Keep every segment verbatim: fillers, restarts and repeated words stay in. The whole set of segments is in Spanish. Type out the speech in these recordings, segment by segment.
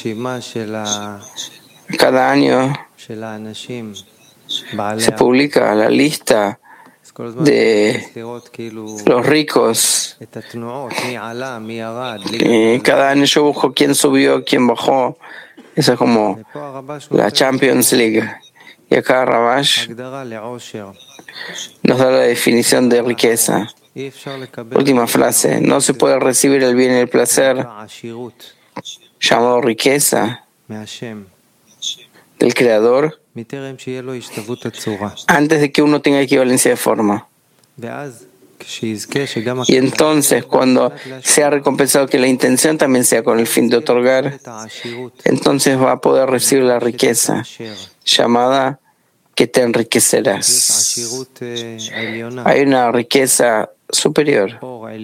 Cada año se publica la lista de los ricos. Y cada año yo busco quién subió, quién bajó. Eso es como la Champions League. Y acá Rabash nos da la definición de riqueza. Última frase: no se puede recibir el bien y el placer, llamado riqueza, del Creador, antes de que uno tenga equivalencia de forma. Y entonces, cuando sea recompensado que la intención también sea con el fin de otorgar, entonces va a poder recibir la riqueza llamada que te enriquecerás. Hay una riqueza superior,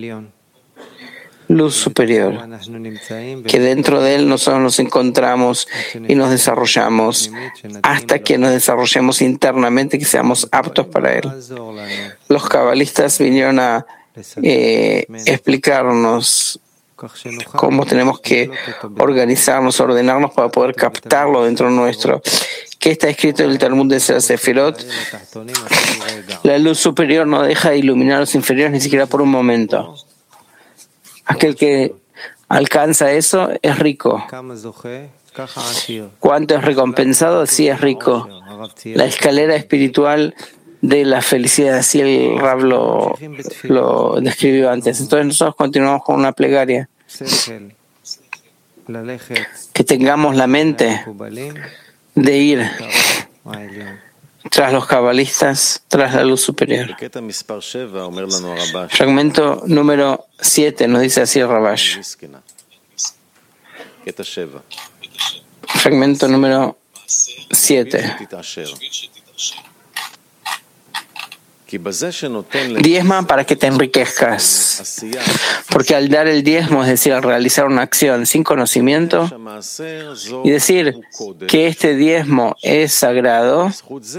luz superior, que dentro de él nosotros nos encontramos y nos desarrollamos hasta que nos desarrollemos internamente, que seamos aptos para él. Los cabalistas vinieron a eh, explicarnos cómo tenemos que organizarnos, ordenarnos para poder captarlo dentro nuestro. ¿Qué está escrito en el Talmud de Sefirot? La luz superior no deja de iluminar a los inferiores ni siquiera por un momento. Aquel que alcanza eso es rico. ¿Cuánto es recompensado? Sí, es rico. La escalera espiritual de la felicidad, así el Rab lo, lo describió antes. Entonces nosotros continuamos con una plegaria. Que tengamos la mente de ir tras los cabalistas, tras la luz superior. Fragmento número siete nos dice así el Rabash. Fragmento número siete. Diezma para que te enriquezcas, porque al dar el diezmo, es decir, al realizar una acción sin conocimiento y decir que este diezmo es sagrado,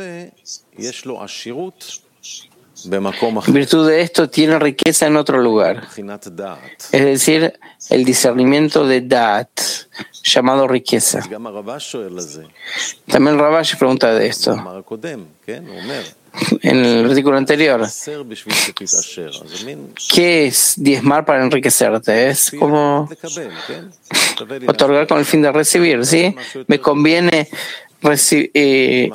en virtud de esto tiene riqueza en otro lugar, es decir, el discernimiento de Da'at, llamado riqueza. También Rabash pregunta de esto en el artículo anterior. ¿Qué es diezmar para enriquecerte? Es como otorgar con el fin de recibir, ¿sí? Me conviene reci- eh,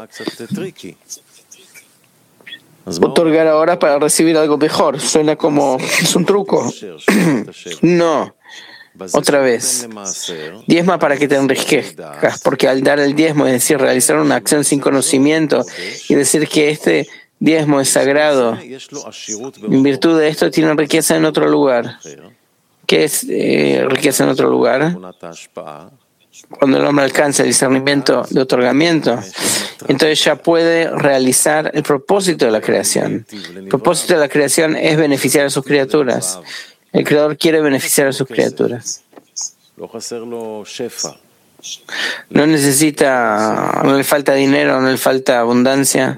otorgar ahora para recibir algo mejor. Suena como es un truco. No. Otra vez, diezma para que te enriquezcas, porque al dar el diezmo, es decir, realizar una acción sin conocimiento y decir que este diezmo es sagrado, en virtud de esto tiene riqueza en otro lugar. ¿Qué es eh, riqueza en otro lugar? Cuando el hombre alcanza el discernimiento de otorgamiento, entonces ya puede realizar el propósito de la creación. El propósito de la creación es beneficiar a sus criaturas. El Creador quiere beneficiar a sus criaturas. No necesita, no le falta dinero, no le falta abundancia.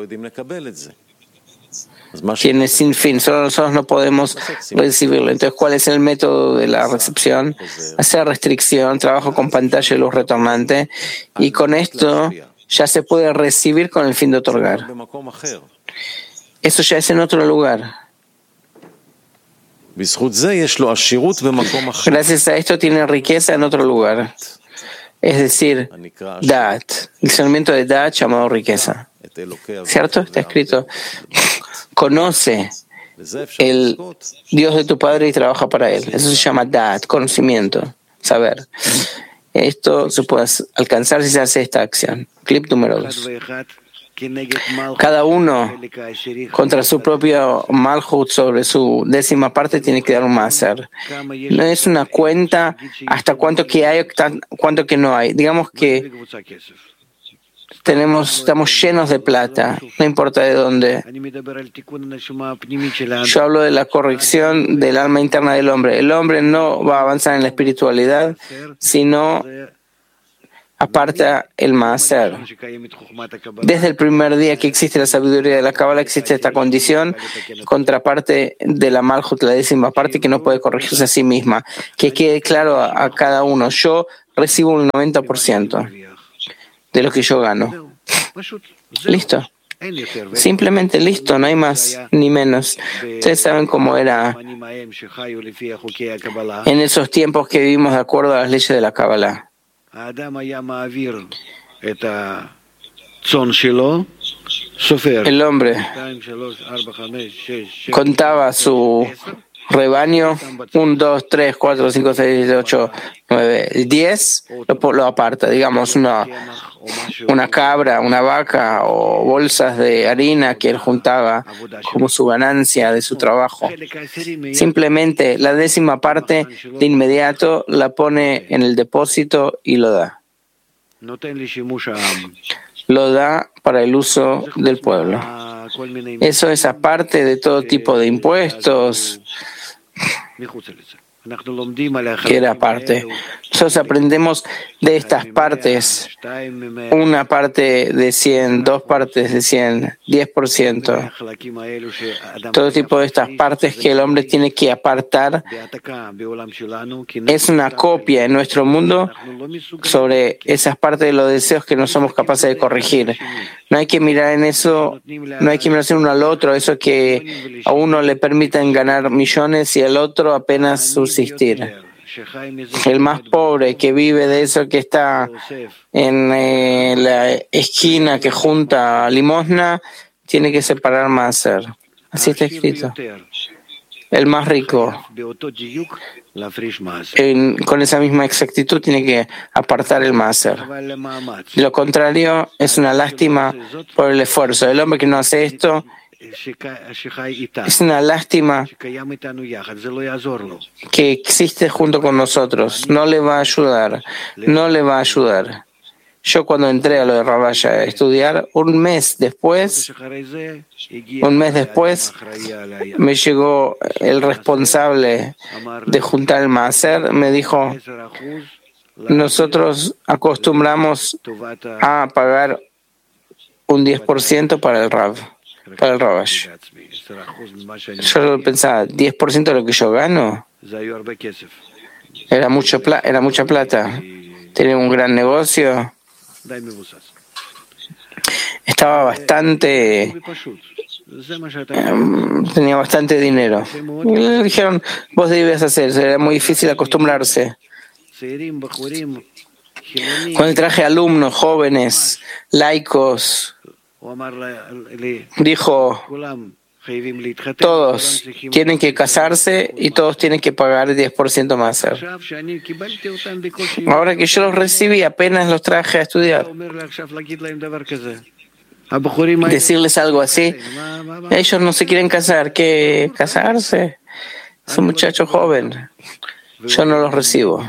Tiene sin fin, solo nosotros no podemos recibirlo. Entonces, ¿cuál es el método de la recepción? Hacer restricción, trabajo con pantalla y luz retornante, y con esto ya se puede recibir con el fin de otorgar. Eso ya es en otro lugar. Gracias a esto tiene riqueza en otro lugar. Es decir, Da'at, discernimiento de Da'at llamado riqueza. ¿Cierto? Está escrito. Conoce el Dios de tu Padre y trabaja para Él. Eso se llama Da'at, conocimiento, saber. Esto se puede alcanzar si se hace esta acción. Clip número dos. Cada uno contra su propio malhut sobre su décima parte tiene que dar un máser. No es una cuenta hasta cuánto que hay o cuánto que no hay. Digamos que tenemos, estamos llenos de plata, no importa de dónde. Yo hablo de la corrección del alma interna del hombre. El hombre no va a avanzar en la espiritualidad, sino aparta el maaser. Desde el primer día que existe la sabiduría de la Kabbalah existe esta condición, contraparte de la Malhut, la décima parte, que no puede corregirse a sí misma. Que quede claro a, a cada uno, yo recibo un noventa por ciento de lo que yo gano. Listo. Simplemente listo, no hay más ni menos. Ustedes saben cómo era en esos tiempos que vivimos de acuerdo a las leyes de la Kabbalah. El hombre contaba su rebaño, uno, dos, tres, cuatro, cinco, seis, siete, ocho, nueve, diez, lo, lo aparta, digamos, una, una cabra, una vaca o bolsas de harina que él juntaba como su ganancia de su trabajo. Simplemente la décima parte de inmediato la pone en el depósito y lo da. Lo da para el uso del pueblo. Eso es aparte de todo tipo de impuestos, que era parte. Nosotros aprendemos de estas partes, una parte de cien, dos partes de cien, diez por ciento. Todo tipo de estas partes que el hombre tiene que apartar es una copia en nuestro mundo sobre esas partes de los deseos que no somos capaces de corregir. No hay que mirar en eso, no hay que mirarse uno al otro, eso que a uno le permiten ganar millones y al otro apenas subsistir. El más pobre que vive de eso que está en eh, la esquina que junta limosna, tiene que separar maaser. Así está escrito. El más rico, en, con esa misma exactitud, tiene que apartar el maaser. De lo contrario, es una lástima por el esfuerzo. El hombre que no hace esto, es una lástima que existe junto con nosotros. No le va a ayudar. No le va a ayudar. Yo cuando entré a lo de Rabaya a estudiar, un mes después, un mes después, me llegó el responsable de juntar el maaser, me dijo, nosotros acostumbramos a pagar un diez por ciento para el Rav. Para el Rabash. Yo pensaba, diez por ciento de lo que yo gano era, mucho pla era mucha plata. Tenía un gran negocio. Estaba bastante... Eh, tenía bastante dinero. Y le dijeron, vos debías hacer, era muy difícil acostumbrarse. Cuando traje alumnos jóvenes, laicos, dijo, todos tienen que casarse y todos tienen que pagar diez por ciento más. Ahora que yo los recibí, apenas los traje a estudiar. Decirles algo así, ellos no se quieren casar, ¿qué? ¿Casarse? Es un muchacho joven. Yo no los recibo.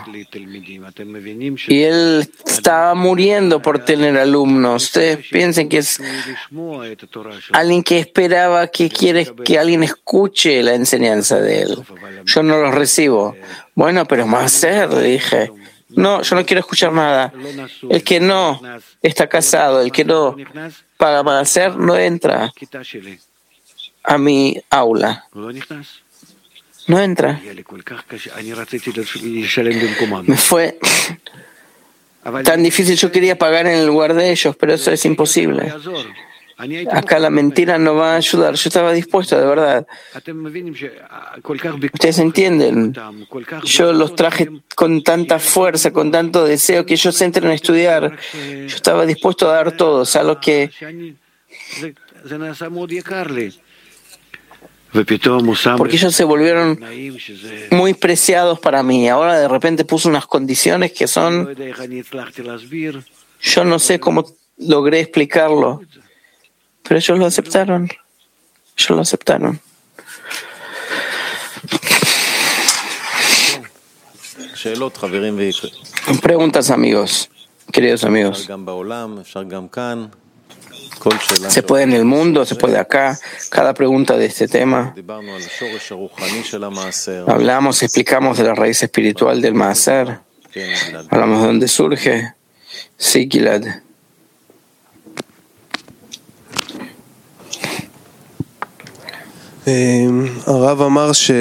Y él estaba muriendo por tener alumnos. Ustedes piensen que es alguien que esperaba, que quiere que alguien escuche la enseñanza de él. Yo no los recibo. Bueno, pero maaser, le dije. No, yo no quiero escuchar nada. El que no está casado, el que no paga maaser, no entra a mi aula. No entra. Me fue tan difícil, yo quería pagar en el lugar de ellos, pero eso es imposible. Acá la mentira no va a ayudar. Yo estaba dispuesto, de verdad. Ustedes entienden. Yo los traje con tanta fuerza, con tanto deseo que ellos entren a estudiar. Yo estaba dispuesto a dar todo, a lo que porque ellos se volvieron muy preciados para mí. Ahora de repente puso unas condiciones que son... Yo no sé cómo logré explicarlo, pero ellos lo aceptaron. Ellos lo aceptaron. Preguntas, amigos, queridos amigos. Se puede en el mundo, se puede acá. Cada pregunta de este tema. Hablamos, explicamos de la raíz espiritual del maaser. Hablamos de dónde surge. Sí, Gilad.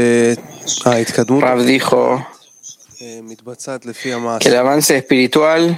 Rav dijo que el avance espiritual